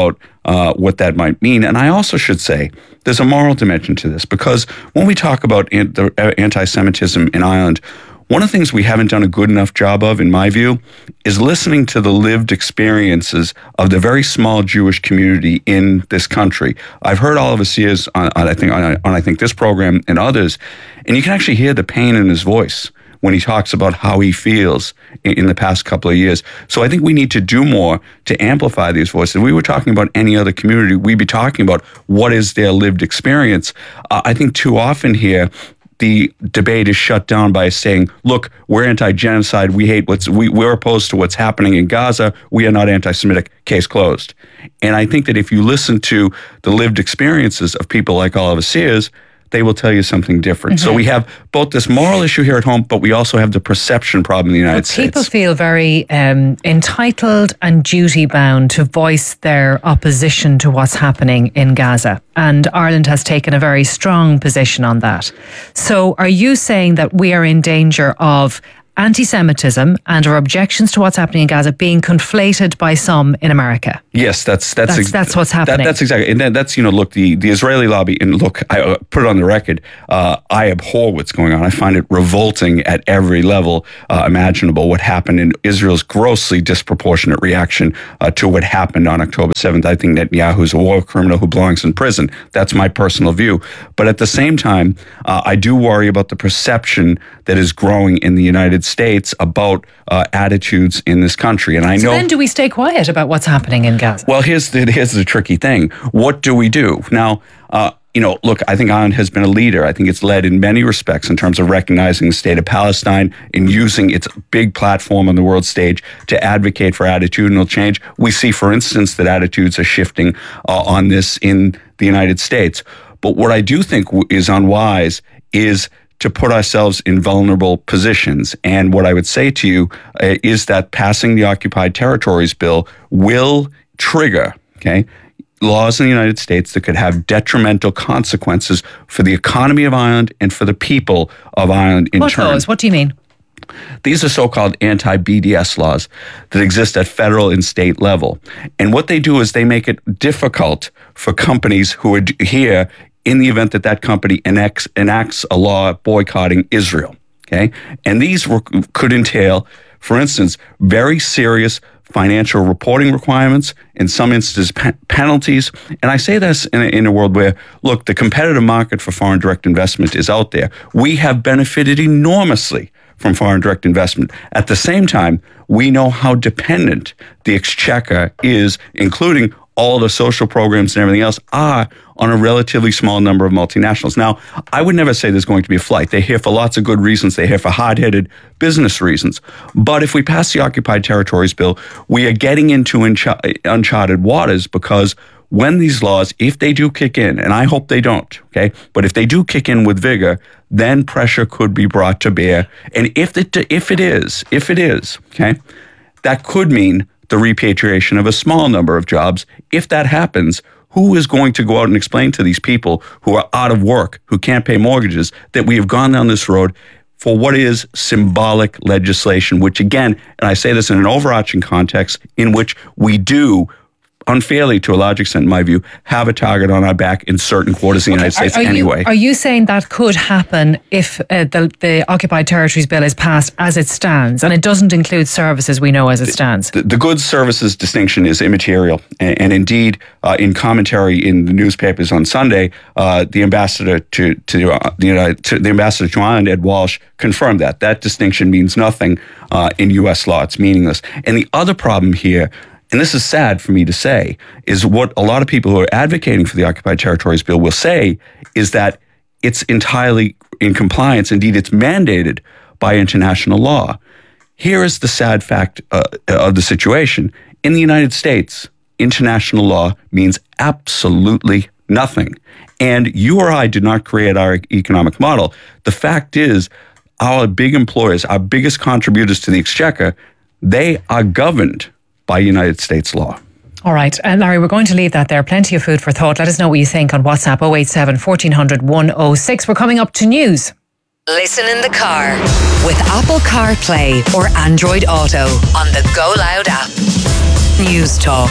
uh, what that might mean. And I also should say there's a moral dimension to this, because when we talk about an- the anti-Semitism in Ireland, one of the things we haven't done a good enough job of, in my view, is listening to the lived experiences of the very small Jewish community in this country. I've heard Oliver Sears on, on I think on, on I think this program and others, and you can actually hear the pain in his voice when he talks about how he feels in, in the past couple of years. So I think we need to do more to amplify these voices. If we were talking about any other community, we'd be talking about what is their lived experience. Uh, I think too often here, the debate is shut down by saying, look, we're anti-genocide. We hate what's, we, we're opposed to what's happening in Gaza. We are not anti-Semitic. Case closed. And I think that if you listen to the lived experiences of people like Oliver Sears, they will tell you something different. Mm-hmm. So we have both this moral issue here at home, but we also have the perception problem in the United but States. People feel very um, entitled and duty-bound to voice their opposition to what's happening in Gaza. And Ireland has taken a very strong position on that. So are you saying that we are in danger of anti-Semitism and our objections to what's happening in Gaza being conflated by some in America? Yes, that's that's that's, ex- that's what's happening. That, that's exactly, and that, that's you know, look, the, the Israeli lobby, and look, I uh, put it on the record. Uh, I abhor what's going on. I find it revolting at every level uh, imaginable. What happened in Israel's grossly disproportionate reaction uh, to what happened on October seventh. I think Netanyahu's a war criminal who belongs in prison. That's my personal view. But at the same time, uh, I do worry about the perception that is growing in the United States about uh, attitudes in this country. And I so know. then do we stay quiet about what's happening in Gaza? Well, here's the, here's the tricky thing. What do we do? Now, uh, you know, look, I think Ireland has been a leader. I think it's led in many respects in terms of recognizing the state of Palestine and using its big platform on the world stage to advocate for attitudinal change. We see, for instance, that attitudes are shifting uh, on this in the United States. But what I do think is unwise is to put ourselves in vulnerable positions. And what I would say to you uh, is that passing the Occupied Territories Bill will trigger, okay, laws in the United States that could have detrimental consequences for the economy of Ireland and for the people of Ireland in what turn. What laws? What do you mean? These are so-called anti-B D S laws that exist at federal and state level. And what they do is they make it difficult for companies who are here in the event that that company enacts, enacts a law boycotting Israel, okay? And these were, could entail, for instance, very serious financial reporting requirements, in some instances pe- penalties. And I say this in a, in a world where, look, the competitive market for foreign direct investment is out there. We have benefited enormously from foreign direct investment. At the same time, we know how dependent the exchequer is, including all the social programs and everything else, are on a relatively small number of multinationals. Now, I would never say there's going to be a flight. They're here for lots of good reasons. They're here for hard-headed business reasons. But if we pass the Occupied Territories Bill, we are getting into unch- uncharted waters, because when these laws, if they do kick in, and I hope they don't, okay, but if they do kick in with vigor, then pressure could be brought to bear. And if it, if it is, if it is, okay, that could mean the repatriation of a small number of jobs. If that happens, who is going to go out and explain to these people who are out of work, who can't pay mortgages, that we have gone down this road for what is symbolic legislation, which again, and I say this in an overarching context, in which we do unfairly, to a large extent, in my view, have a target on our back in certain quarters of the United States are, are anyway. You, are you saying that could happen if uh, the, the Occupied Territories Bill is passed as it stands, and it doesn't include services we know as it stands? The, the goods services distinction is immaterial. And, and indeed, uh, in commentary in the newspapers on Sunday, uh, the ambassador to, to, uh, the United, to the ambassador to Ireland, Ed Walsh, confirmed that. That distinction means nothing uh, in U S law. It's meaningless. And the other problem here, and this is sad for me to say, is what a lot of people who are advocating for the Occupied Territories Bill will say is that it's entirely in compliance. Indeed, it's mandated by international law. Here is the sad fact uh, of the situation. In the United States, international law means absolutely nothing. And you or I did not create our economic model. The fact is, our big employers, our biggest contributors to the exchequer, they are governed by United States law. All right. And Larry, we're going to leave that there. Plenty of food for thought. Let us know what you think on WhatsApp oh eight seven, fourteen hundred, one oh six. We're coming up to news. Listen in the car with Apple CarPlay or Android Auto on the Go Loud app. News Talk.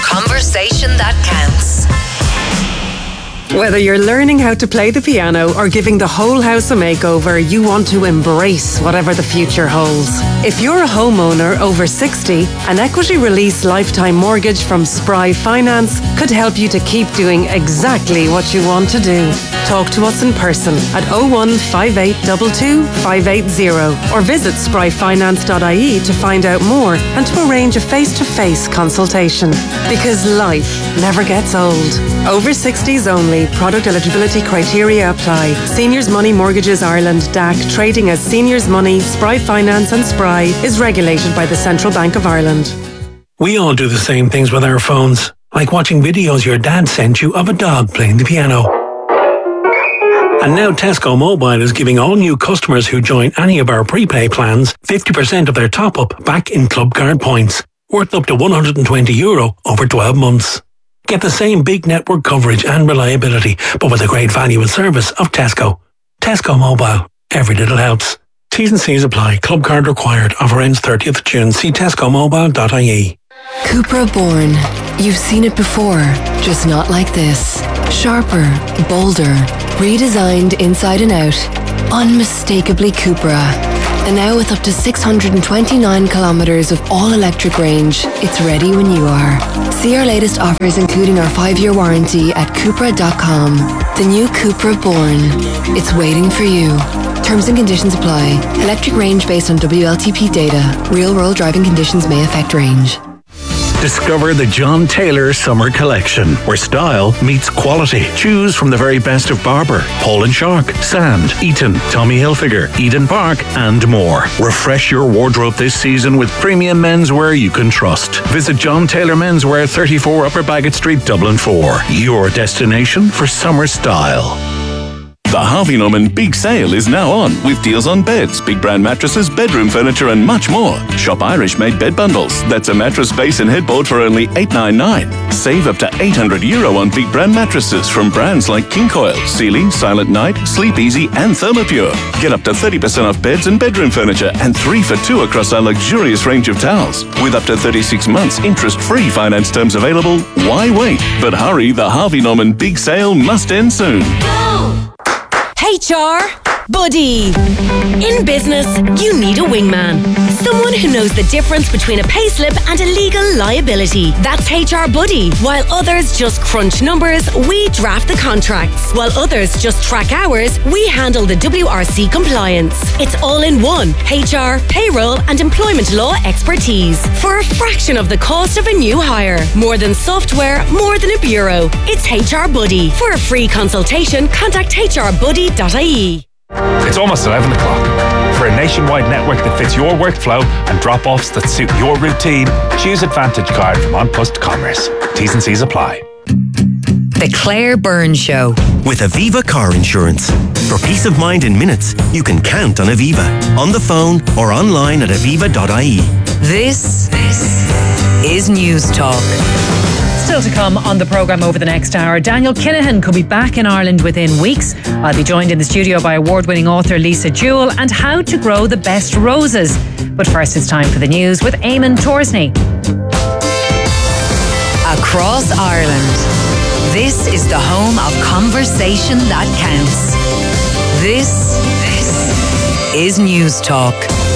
conversation that counts. Whether you're learning how to play the piano or giving the whole house a makeover, you want to embrace whatever the future holds. If you're a homeowner over sixty, an equity release lifetime mortgage from Spry Finance could help you to keep doing exactly what you want to do. Talk to us in person at oh one five eight two two five eight zero or visit spry finance dot I E to find out more and to arrange a face-to-face consultation. Because life never gets old. Over sixties only. Product eligibility criteria apply. Seniors Money Mortgages Ireland D A C, trading as Seniors Money, Spry Finance and Spry, is regulated by the Central Bank of Ireland. We all do the same things with our phones, like watching videos your dad sent you of a dog playing the piano. And now Tesco Mobile is giving all new customers who join any of our prepay plans fifty percent of their top-up back in club card points, worth up to one hundred twenty euro over twelve months. Get the same big network coverage and reliability, but with the great value and service of Tesco. Tesco Mobile. Every little helps. T's and C's apply. Club card required. Offer ends thirtieth of June. See tesco mobile dot I E. Cupra Born. You've seen it before, just not like this. Sharper, bolder, redesigned inside and out. Unmistakably Cupra. And now with up to six hundred twenty-nine kilometres of all-electric range, it's ready when you are. See our latest offers including our five-year warranty at Cupra dot com. The new Cupra Born. It's waiting for you. Terms and conditions apply. Electric range based on W L T P data. Real-world driving conditions may affect range. Discover the John Taylor Summer Collection, where style meets quality. Choose from the very best of Barber, Paul and Shark, Sand, Eaton, Tommy Hilfiger, Eden Park, and more. Refresh your wardrobe this season with premium menswear you can trust. Visit John Taylor Menswear, thirty-four Upper Bagot Street, Dublin four. Your destination for summer style. The Harvey Norman Big Sale is now on, with deals on beds, big brand mattresses, bedroom furniture and much more. Shop Irish-made bed bundles. That's a mattress base and headboard for only eight ninety-nine. Save up to eight hundred euro on big brand mattresses from brands like King Coil, Sealy, Silent Night, Sleep Easy and Thermopure. Get up to thirty percent off beds and bedroom furniture and three for two across our luxurious range of towels. With up to thirty-six months interest-free finance terms available, why wait? But hurry, the Harvey Norman Big Sale must end soon. H R Buddy. In business, you need a wingman. Someone who knows the difference between a payslip and a legal liability. That's H R Buddy. While others just crunch numbers, we draft the contracts. While others just track hours, we handle the W R C compliance. It's all in one. H R, payroll and employment law expertise. For a fraction of the cost of a new hire. More than software, more than a bureau. It's H R Buddy. For a free consultation, contact h r buddy dot I E. It's almost eleven o'clock. For a nationwide network that fits your workflow and drop-offs that suit your routine, choose Advantage Card from On Post Commerce. T's and C's apply. The Claire Byrne Show. With Aviva Car Insurance. For peace of mind in minutes, you can count on Aviva. On the phone or online at aviva dot I E. This, this is News Talk. Still to come on the programme over the next hour, Daniel Kinahan could be back in Ireland within weeks. I'll be joined in the studio by award-winning author Lisa Jewell and how to grow the best roses. But first it's time for the news with Eamon Torsney. Across Ireland, this is the home of conversation that counts. This, this is News Talk.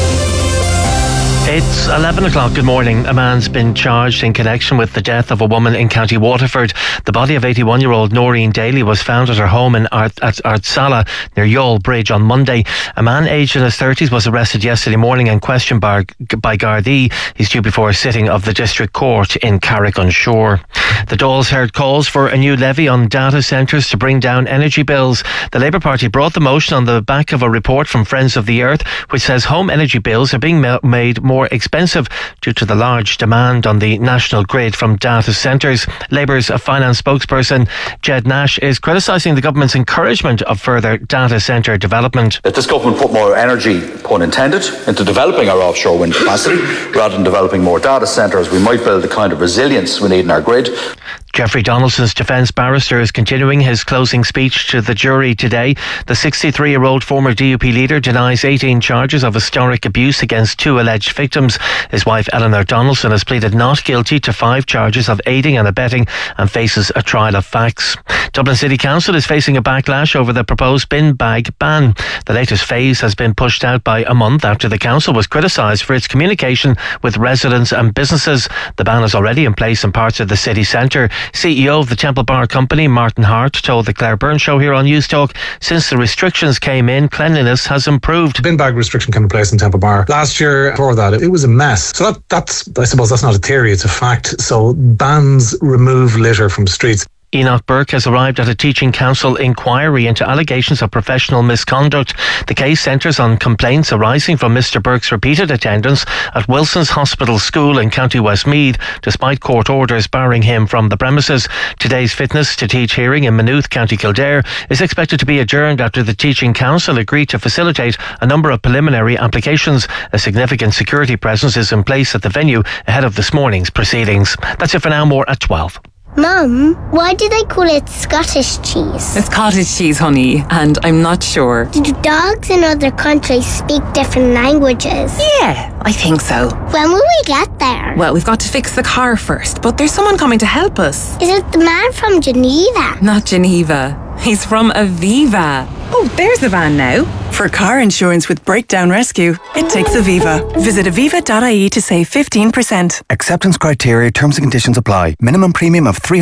It's eleven o'clock. Good morning. A man's been charged in connection with the death of a woman in County Waterford. The body of eighty-one-year-old Noreen Daly was found at her home in Art, at Ardsala near Youghal Bridge on Monday. A man aged in his thirties was arrested yesterday morning and questioned by, by Gardaí. He's due before a sitting of the District Court in Carrick-on-Shore. The Dáils heard calls for a new levy on data centres to bring down energy bills. The Labour Party brought the motion on the back of a report from Friends of the Earth, which says home energy bills are being made more expensive due to the large demand on the national grid from data centres. Labour's finance spokesperson Jed Nash is criticising the government's encouragement of further data centre development. That this government put more energy, pun intended, into developing our offshore wind capacity rather than developing more data centres, we might build the kind of resilience we need in our grid. Jeffrey Donaldson's defence barrister is continuing his closing speech to the jury today. The sixty-three-year-old former D U P leader denies eighteen charges of historic abuse against two alleged victims. His wife Eleanor Donaldson has pleaded not guilty to five charges of aiding and abetting and faces a trial of facts. Dublin City Council is facing a backlash over the proposed bin bag ban. The latest phase has been pushed out by a month after the council was criticised for its communication with residents and businesses. The ban is already in place in parts of the city centre. C E O of the Temple Bar Company, Martin Hart, told the Claire Byrne Show here on News Talk, since the restrictions came in, cleanliness has improved. Bin bag restriction came in place in Temple Bar last year. Before that, it was a mess. So that, that's, I suppose that's not a theory, it's a fact. So bans remove litter from streets. Enoch Burke has arrived at a teaching council inquiry into allegations of professional misconduct. The case centres on complaints arising from Mr Burke's repeated attendance at Wilson's Hospital School in County Westmeath, despite court orders barring him from the premises. Today's fitness to teach hearing in Maynooth, County Kildare, is expected to be adjourned after the teaching council agreed to facilitate a number of preliminary applications. A significant security presence is in place at the venue ahead of this morning's proceedings. That's it for now. More at twelve. Mum, why do they call it Scottish cheese? It's cottage cheese, honey, and I'm not sure. Do dogs in other countries speak different languages? Yeah, I think so. When will we get there? Well, we've got to fix the car first, but there's someone coming to help us. Is it the man from Geneva? Not Geneva. He's from Aviva. Oh, there's the van now. For car insurance with breakdown rescue, it takes Aviva. Visit aviva dot I E to save fifteen percent. Acceptance criteria, terms and conditions apply. Minimum premium of three